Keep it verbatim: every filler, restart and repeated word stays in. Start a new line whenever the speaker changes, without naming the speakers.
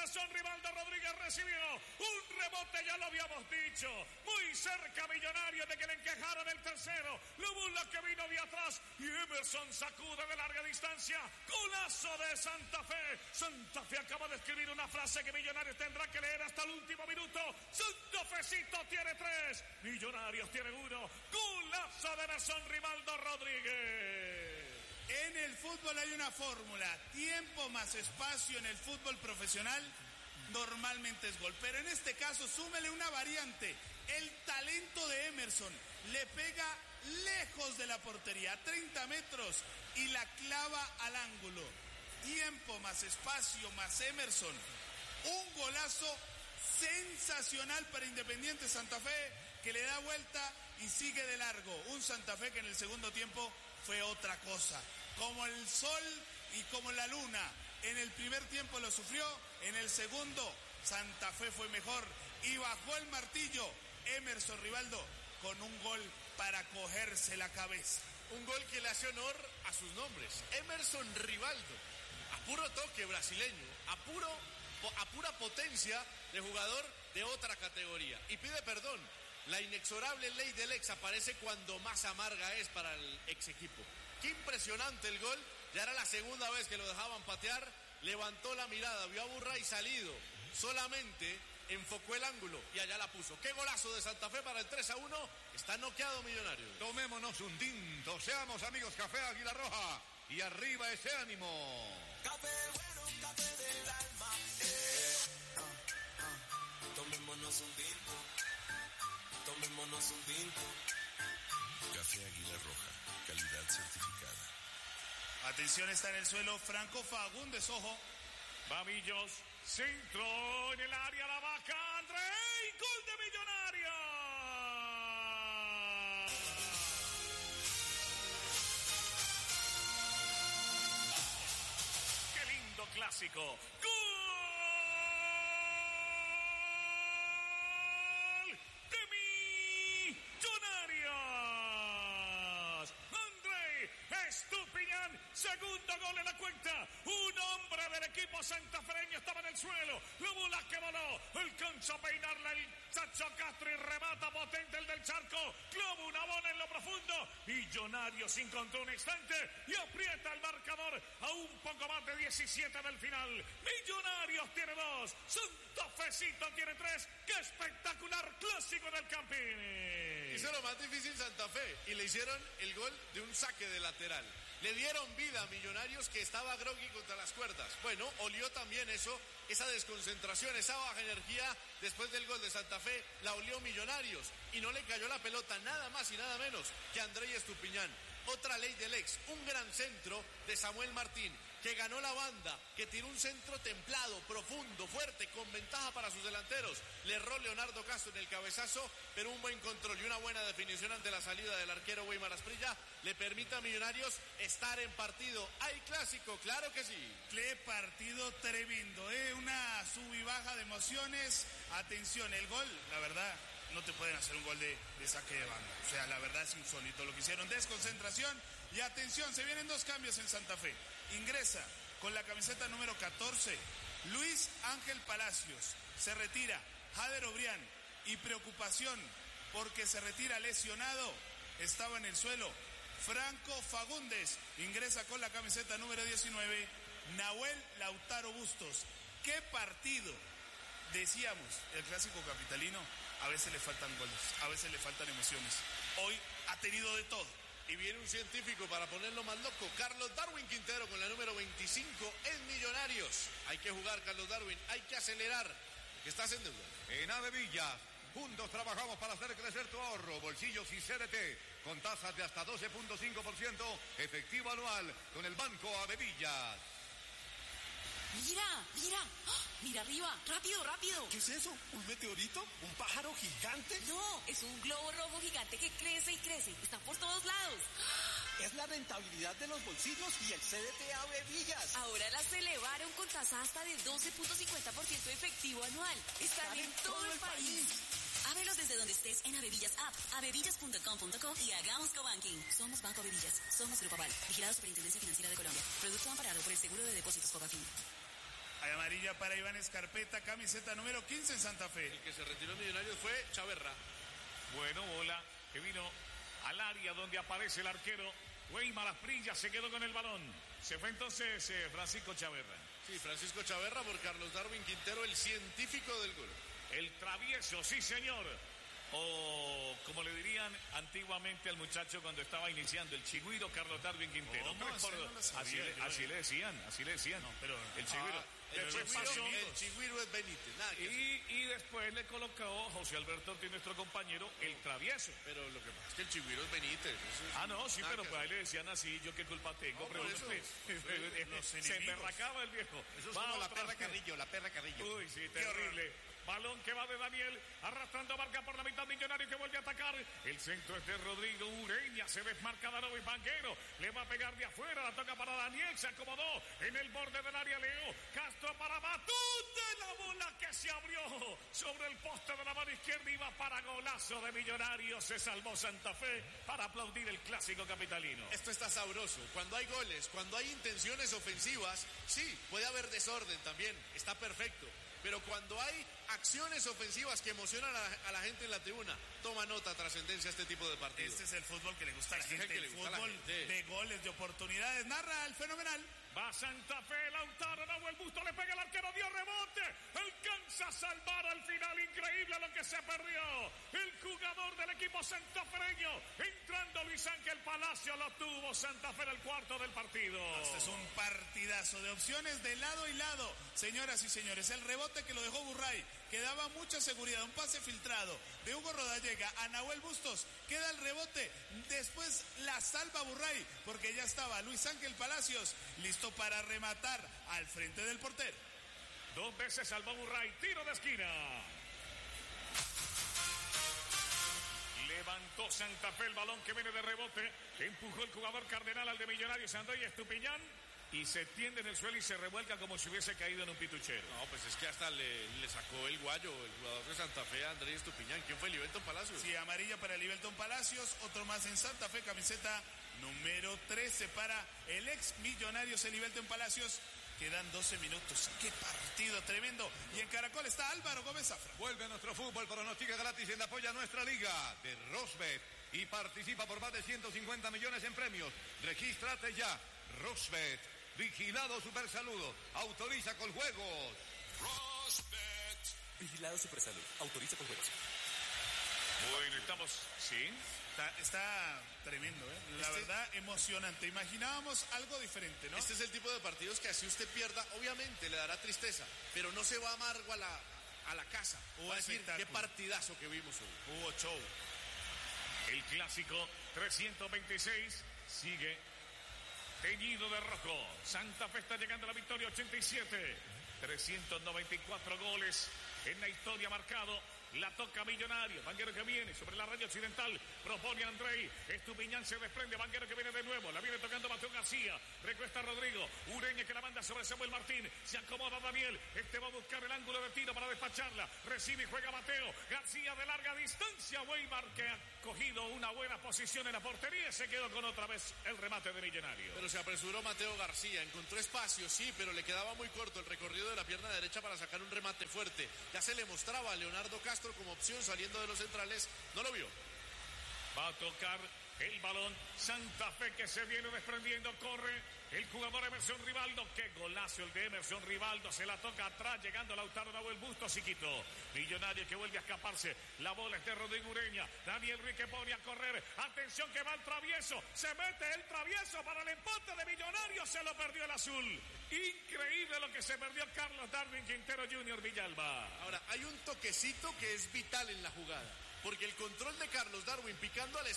Emerson Rivaldo Rodríguez recibió un rebote, ya lo habíamos dicho, muy cerca Millonarios de que le encajaron el tercero. Lobula que vino de atrás y Emerson sacude de larga distancia. Golazo de Santa Fe. Santa Fe acaba de escribir una frase que Millonarios tendrá que leer hasta el último minuto. Santa Fecito tiene tres, Millonarios tiene uno. Golazo de Emerson Rivaldo Rodríguez.
En el fútbol hay una fórmula, tiempo más espacio en el fútbol profesional normalmente es gol, pero en este caso súmele una variante, el talento de Emerson, le pega lejos de la portería, a treinta metros y la clava al ángulo, tiempo más espacio más Emerson, un golazo sensacional para Independiente Santa Fe que le da vuelta y sigue de largo, un Santa Fe que en el segundo tiempo fue otra cosa, como el sol y como la luna. En el primer tiempo lo sufrió, en el segundo Santa Fe fue mejor y bajó el martillo Emerson Rivaldo con un gol para cogerse la cabeza.
Un gol que le hace honor a sus nombres, Emerson Rivaldo, a puro toque brasileño, a, puro, a pura potencia de jugador de otra categoría. Y pide perdón, la inexorable ley del ex aparece cuando más amarga es para el ex equipo. Qué impresionante el gol, ya era la segunda vez que lo dejaban patear, levantó la mirada, vio a Burray salido, solamente enfocó el ángulo y allá la puso. Qué golazo de Santa Fe para el tres a uno, está noqueado Millonarios.
Tomémonos un tinto, seamos amigos Café Águila Roja y arriba ese ánimo.
Café bueno, café del alma, eh. ah, ah. Tomémonos un tinto, tomémonos un tinto.
Café Águila Roja, calidad certificada.
Atención, está en el suelo Franco Fagundes, ojo.
Babillos, centro en el área, la vaca, André, gol de Millonarios. Qué lindo clásico. ¡Gol de Millonarios! André Estupiñán, segundo gol en la cuenta. Un hombre del equipo santafereño estaba en el suelo. Lobula que voló, alcanza a peinarla el Chacho Castro y remata potente el del Charco. Clava una bola en lo profundo. Millonarios encontró un instante y aprieta el marcador a un poco más de diecisiete del final. Millonarios tiene dos, Santa Fecito tiene tres. ¡Qué espectacular clásico del Campín!
Hizo lo más difícil Santa Fe y le hicieron el gol de un saque de lateral. Le dieron vida a Millonarios que estaba groggy contra las cuerdas. Bueno, olió también eso, esa desconcentración, esa baja energía después del gol de Santa Fe, la olió Millonarios y no le cayó la pelota nada más y nada menos que a André Estupiñán. Otra ley del ex, un gran centro de Samuel Martín, que ganó la banda, que tiró un centro templado, profundo, fuerte, con ventaja para sus delanteros. Le erró Leonardo Castro en el cabezazo, pero un buen control y una buena definición ante la salida del arquero Weimar Asprilla le permite a Millonarios estar en partido. ¿Hay clásico? Claro que sí.
Qué partido tremendo, ¿eh? Una sub y baja de emociones. Atención, el gol, la verdad, no te pueden hacer un gol de, de saque de banda. O sea, la verdad es insólito lo que hicieron. Desconcentración y atención, se vienen dos cambios en Santa Fe. Ingresa con la camiseta número catorce Luis Ángel Palacios. Se retira Jader Obrián y preocupación porque se retira lesionado. Estaba en el suelo Franco Fagundes. Ingresa con la camiseta número diecinueve Nahuel Lautaro Bustos. ¡Qué partido! Decíamos, el clásico capitalino, a veces le faltan goles, a veces le faltan emociones. Hoy ha tenido de todo.
Y viene un científico para ponerlo más loco, Carlos Darwin Quintero con la número veinticinco en Millonarios. Hay que jugar, Carlos Darwin, hay que acelerar, porque estás en deuda.
En Avevillas, juntos trabajamos para hacer crecer tu ahorro, bolsillos y C D T, con tasas de hasta doce punto cinco por ciento efectivo anual con el Banco Avevillas.
Mira, mira, ¡oh! Mira arriba, rápido, rápido.
¿Qué es eso? ¿Un meteorito? ¿Un pájaro gigante?
No, es un globo rojo gigante que crece y crece, está por todos lados.
Es la rentabilidad de los bolsillos y el C D T Avevillas.
Ahora las elevaron con tasa hasta de doce punto cincuenta por ciento efectivo anual. Están, Están en, en todo, todo el país. país. Ábrelos desde donde estés en Avevillas App, avevillas punto com punto co y hagamos cobanking. Somos Banco Avevillas, somos Grupo Aval, vigilado Superintendencia Financiera de Colombia. Producto amparado por el Seguro de Depósitos Cofafin.
Hay amarilla para Iván Escarpeta, camiseta número quince en Santa Fe.
El que se retiró en Millonarios fue Chaverra.
Bueno, bola que vino al área donde aparece el arquero. Weimar Asprilla se quedó con el balón. Se fue entonces eh, Francisco Chaverra.
Sí, Francisco Chaverra por Carlos Darwin Quintero, el científico del gol.
El travieso, sí señor. O como le dirían antiguamente al muchacho cuando estaba iniciando, el chigüiro Carlos Darwin Quintero.
Oh, no,
Por-
no lo sabía,
así, le,
yo,
así
eh.
le decían, así le decían.
No, pero-
el chigüiro.
Ah, el,
Después
chigüiro,
pasó-
el chigüiro es Benítez, nada que hacer.
y, y después le colocó José Alberto Ortiz, nuestro compañero, el travieso.
Pero lo que pasa es que el chigüiro es Benítez. eso es
Ah, no, sí,
nada
pero
que
pues ahí
hacer.
le decían así, yo qué culpa tengo.
No,
pero
por eso,
los
se
enemigos.
emberracaba el viejo.
Eso es
Va
como la
otra
perra
vez.
Carrillo, la perra Carrillo.
Uy, sí, terrible. Balón que va de Daniel, arrastrando marca por la mitad, Millonario que vuelve a atacar. El centro es de Rodrigo Ureña, se desmarca Darovi Banquero, le va a pegar de afuera, la toca para Daniel, se acomodó en el borde del área Leo. Castro para Matute, la bola que se abrió sobre el poste de la mano izquierda, iba para golazo de Millonario, se salvó Santa Fe para aplaudir el clásico capitalino.
Esto está sabroso. Cuando hay goles, cuando hay intenciones ofensivas, sí, puede haber desorden también, está perfecto. Pero cuando hay acciones ofensivas que emocionan a la, a la gente en la tribuna, toma nota, trascendencia este tipo de partidos.
Este es el fútbol que le gusta a la
Este es el
gente,
que
el
le gusta a la
fútbol
gente.
de goles, de oportunidades. Narra el fenomenal.
Va Santa Fe, Lautaro, Nahuel Busto, le pega el arquero, dio rebote, alcanza a salvar al final, increíble lo que se perdió. El jugador del equipo santafereño, entrando Luis Ángel Palacio, lo tuvo Santa Fe en el cuarto del partido.
Este es un partidazo de opciones de lado y lado. Señoras y señores, el rebote que lo dejó Burray, que daba mucha seguridad, un pase filtrado de Hugo Rodallega a Nahuel Bustos, queda el rebote, después la salva Burray, porque ya estaba Luis Ángel Palacios listo para rematar al frente del portero.
Dos veces salvó Burray, tiro de esquina. Levantó Santa Fe el balón que viene de rebote, empujó el jugador Cardenal al de Millonarios, Andrés Estupiñán, y se tiende en el suelo y se revuelca como si hubiese caído en un pituchero.
No, pues es que hasta le, le sacó el guayo el jugador de Santa Fe, Andrés Estupiñán. ¿Quién fue? Livelton Palacios.
Sí, amarilla para Livelton Palacios, otro más en Santa Fe, camiseta número trece para el ex Millonarios, el Livelton Palacios. Quedan doce minutos. ¡Qué partido tremendo! Y en Caracol está Álvaro Gómez Zafra.
Vuelve a nuestro fútbol, pronostica gratis en apoya a nuestra liga de Rosbet y participa por más de ciento cincuenta millones en premios. Regístrate ya. Rosbet, vigilado Supersaludo, autoriza con juegos.
Rosbet.
Vigilado Supersalud. Autoriza con juegos.
Bueno, estamos, ¿sí?
Está, está tremendo, ¿eh? La
Este-
verdad, emocionante. Imaginábamos algo diferente, ¿no?
Este es el tipo de partidos que así usted pierda, obviamente le dará tristeza, pero no se va amargo a la, a la casa.
Hubo
Va a decir,
espectáculo.
qué partidazo que vimos hoy.
Hubo show.
El clásico trescientos veintiséis sigue teñido de rojo. Santa Fe está llegando a la victoria ochenta y siete. trescientos noventa y cuatro goles en la historia marcado. La toca Millonario. Banguero que viene sobre la raya occidental. Propone a Andrei. Estupiñán se desprende. Banguero que viene de nuevo. La viene tocando Mateo García. Recuesta Rodrigo. Ureña que la manda sobre Samuel Martín. Se acomoda Daniel. Este va a buscar el ángulo de tiro para despacharla. Recibe y juega Mateo. García de larga distancia. Weimar que ha cogido una buena posición en la portería. Se quedó con otra vez el remate de Millonario.
Pero se apresuró Mateo García, encontró espacio, sí, pero le quedaba muy corto el recorrido de la pierna derecha para sacar un remate fuerte. Ya se le mostraba a Leonardo Castro como opción saliendo de los centrales, no lo vio.
Va a tocar el balón Santa Fe que se viene desprendiendo, corre el jugador Emerson Rivaldo, qué golazo el de Emerson Rivaldo, se la toca atrás, llegando Lautaro Nahuel Bustos y quitó. Millonario que vuelve a escaparse, la bola es de Rodrigo Ureña, Daniel Ruiz que pone a correr, atención que va el travieso, se mete el travieso para el empate de Millonario, se lo perdió el azul. Increíble lo que se perdió Carlos Darwin Quintero junior Villalba.
Ahora, hay un toquecito que es vital en la jugada, porque el control de Carlos Darwin picando al